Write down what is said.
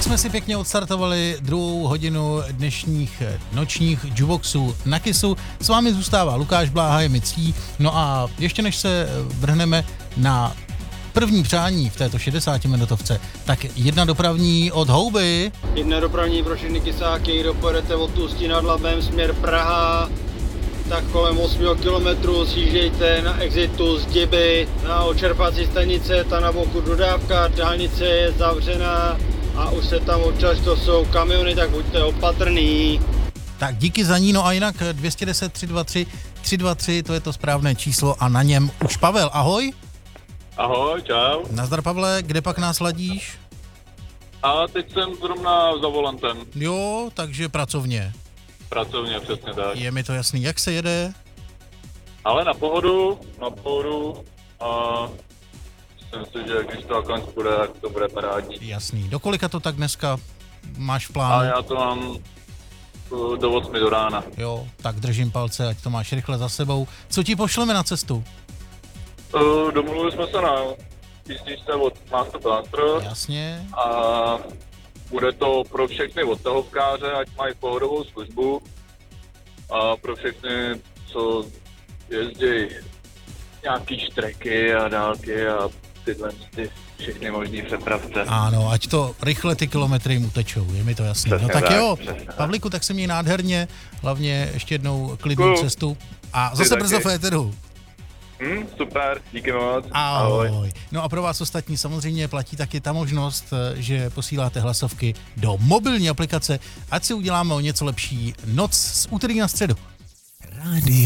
Tak jsme si pěkně odstartovali druhou hodinu dnešních nočních jukeboxů na Kissu. S vámi zůstává Lukáš Bláha, je mi ctí. No a ještě než se vrhneme na první přání v této 60-minutovce, tak jedna dopravní od Houby. Jedna dopravní pro všechny kysáky, kdo pojedete od Ústí nad Labem směr Praha, tak kolem 8 kilometrů sjíždějte na exitu z Diby, na očerpací stanice, ta na boku dodávka, dálnice je zavřená a už se tam občas, to jsou kamiony, tak buďte opatrný. Tak díky za ní, no a jinak 210 323 323, to je to správné číslo a na něm už Pavel, ahoj. Ahoj, čau. Nazdar Pavle, kde pak nás ladíš? A teď jsem zrovna za volantem. Jo, takže pracovně. Pracovně, přesně tak. Je mi to jasný, jak se jede? Ale na pohodu a myslím si, že když to akant bude, tak to bude parádní. Jasný, do kolika to tak dneska máš v A plánu? já to mám do 8 do rána. Jo, tak držím palce, ať to máš rychle za sebou. Co ti pošleme na cestu? Domluvili jsme se na písničce od Master Blaster Jasně. a bude to pro všechny odtahovkáře, ať mají pohodovou službu a pro všechny, co jezdí nějaký štreky a dálky a tyhle všechny možný přepravce. Ano, ať to rychle ty kilometry jim utečou, je mi to jasný. Přesně No tak tak, jo, přesně tak. Pavlíku, tak se měj nádherně, hlavně ještě jednou klidnou Děkuju. cestu a Ty zase brzo taky. v éteru. Super, díky moc. Ahoj. No a pro vás ostatní samozřejmě platí taky ta možnost, že posíláte hlasovky do mobilní aplikace, ať si uděláme o něco lepší noc z úterý na středu. Rádio.